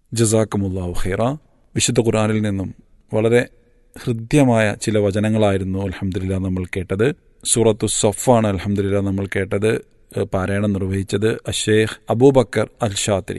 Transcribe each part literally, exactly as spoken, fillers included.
ജസാക്കുമുല്ലാഹു ഖൈറ. വിശുദ്ധ ഖുർആനിൽ നിന്നും വളരെ ഹൃദ്യമായ ചില വചനങ്ങളായിരുന്നു അൽഹംദുലില്ലാ നമ്മൾ കേട്ടത്. സൂറത്തു സഫാണ് അൽഹംദുലില്ലാ നമ്മൾ കേട്ടത്. പാരായണം നിർവഹിച്ചത് അഷേഖ് അബൂബക്കർ അൽ ഷാത്തിരി.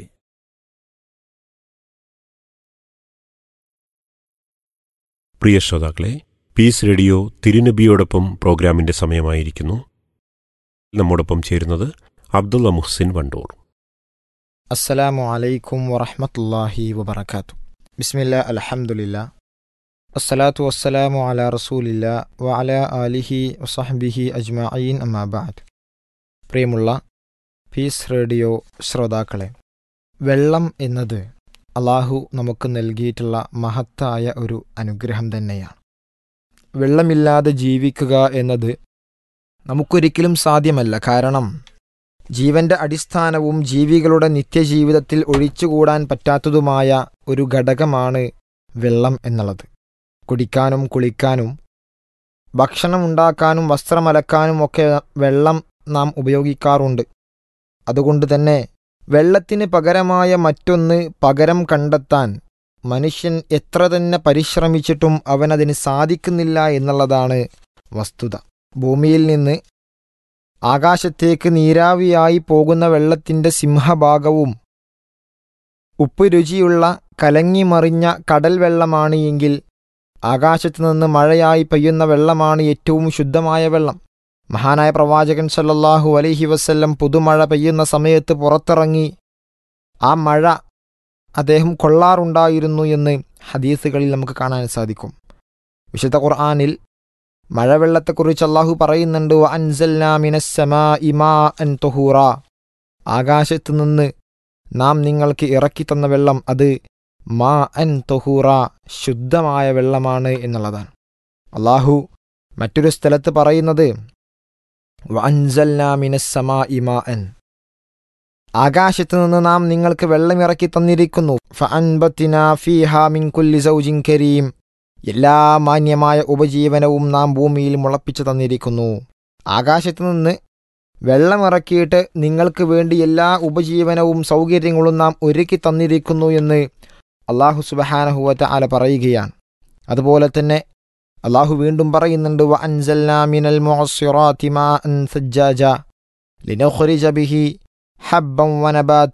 പ്രിയ ശ്രോതാക്കളെ, പീസ് റേഡിയോ തിരുനബിയോടൊപ്പം പ്രോഗ്രാമിന്റെ സമയമായിരിക്കുന്നു. നമ്മോടൊപ്പം ചേരുന്നത് അബ്ദുള്ള മുഹ്സിൻ വണ്ടൂർ. അസ്സലാമു അലൈക്കും വറഹ്മത്തുള്ളാഹി വബറകാത്തു. ബിസ്മില്ലാ അൽഹംദുലില്ലാ അസ്സലാത്തു വസ്സലാമു അലാ റസൂലില്ലാ വഅലാ ആലിഹി വസഹ്ബിഹി അജ്മഈൻ അമ്മാ ബഅദ്. പ്രിയമുള്ള പീസ് റേഡിയോ ശ്രോതാക്കളെ, വെള്ളം എന്നത് അള്ളാഹു നമുക്ക് നൽകിയിട്ടുള്ള മഹത്തായ ഒരു അനുഗ്രഹം തന്നെയാണ്. വെള്ളമില്ലാതെ ജീവിക്കുക എന്നത് നമുക്കൊരിക്കലും സാധ്യമല്ല. കാരണം ജീവന്റെ അടിസ്ഥാനവും ജീവികളുടെ നിത്യജീവിതത്തിൽ ഒഴിച്ചുകൂടാൻ പറ്റാത്തതുമായ ഒരു ഘടകമാണ് വെള്ളം എന്നുള്ളത്. കുടിക്കാനും കുളിക്കാനും ഭക്ഷണം ഉണ്ടാക്കാനും വസ്ത്രമലക്കാനും ഒക്കെ വെള്ളം നാം ഉപയോഗിക്കാറുണ്ട്. അതുകൊണ്ട് തന്നെ വെള്ളത്തിന് പകരമായ മറ്റൊന്ന് പകരം കണ്ടെത്താൻ മനുഷ്യൻ എത്ര തന്നെ പരിശ്രമിച്ചിട്ടും അവനതിന് സാധിക്കുന്നില്ല എന്നുള്ളതാണ് വസ്തുത. ഭൂമിയിൽ നിന്ന് ആകാശത്തേക്ക് നീരാവിയായി പോകുന്ന വെള്ളത്തിൻ്റെ സിംഹഭാഗവും ഉപ്പ് രുചിയുള്ള കലങ്ങിമറിഞ്ഞ കടൽ വെള്ളമാണ് എങ്കിൽ ആകാശത്തു നിന്ന് മഴയായി പെയ്യുന്ന വെള്ളമാണ് ഏറ്റവും ശുദ്ധമായ വെള്ളം. മഹാനായ പ്രവാചകൻ സല്ലല്ലാഹു അലൈഹി വസല്ലം പുതുമഴ പെയ്യുന്ന സമയത്ത് പുറത്തിറങ്ങി ആ മഴ അദ്ദേഹം കൊള്ളാറുണ്ടായിരുന്നു എന്ന് ഹദീസുകളിൽ നമുക്ക് കാണാൻ സാധിക്കും. വിശുദ്ധ ഖുർആനിൽ മഴവെള്ളത്തെക്കുറിച്ച് അള്ളാഹു പറയുന്നുണ്ട്, വഅൻസൽനാ മിനസ്സമാഇ മാഅൻ തുഹൂറ, ആകാശത്തു നിന്ന് നാം നിങ്ങൾക്ക് ഇറക്കിത്തന്ന വെള്ളം അത് മാഅൻ തുഹൂറ, ശുദ്ധമായ വെള്ളമാണ് എന്നുള്ളതാണ്. അള്ളാഹു മറ്റൊരു സ്ഥലത്ത് പറയുന്നത് വഅൻസൽനാ മിനസ്സമാഇ മാഅൻ, ആകാശത്തു നിന്ന് നാം നിങ്ങൾക്ക് വെള്ളം ഇറക്കി തന്നിരിക്കുന്നു. ഫഅൻബത്നാ ഫീഹാ മിൻ കുല്ലി സൗജിൻ കരീം, എല്ലാ മാന്യമായ ഉപജീവനവും നാം ഭൂമിയിൽ മുളപ്പിച്ചു തന്നിരിക്കുന്നു. ആകാശത്തു നിന്ന് വെള്ളമിറക്കിയിട്ട് നിങ്ങൾക്ക് വേണ്ടി എല്ലാ ഉപജീവനവും സൗകര്യങ്ങളും നാം ഒരുക്കി തന്നിരിക്കുന്നു എന്ന് അള്ളാഹു സുബ്ഹാനഹു വ തആല പറയുകയാണ്. അതുപോലെ തന്നെ അള്ളാഹു വീണ്ടും പറയുന്നുണ്ട്, വഅൻസൽനാ മിനൽ മുഅസ്സിറാതി മാഅൻ സജ്ജാജ ലിനുഖ്രിജ ബിഹി ഹബ്ബൻ വനബാത